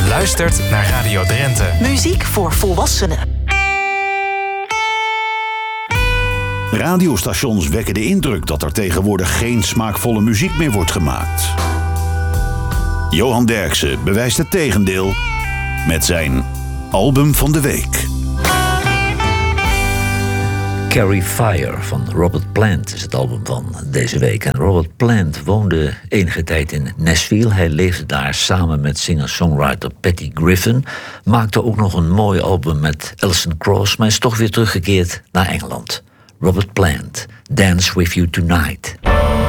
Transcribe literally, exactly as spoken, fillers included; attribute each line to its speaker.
Speaker 1: luistert naar Radio Drenthe.
Speaker 2: Muziek voor volwassenen.
Speaker 3: Radiostations wekken de indruk dat er tegenwoordig geen smaakvolle muziek meer wordt gemaakt. Johan Derksen bewijst het tegendeel met zijn album van de week.
Speaker 4: Carry Fire van Robert Plant is het album van deze week. En Robert Plant woonde enige tijd in Nashville. Hij leefde daar samen met singer-songwriter Patty Griffin. Maakte ook nog een mooi album met Alison Krauss, maar is toch weer teruggekeerd naar Engeland. Robert Plant, Dance With You Tonight.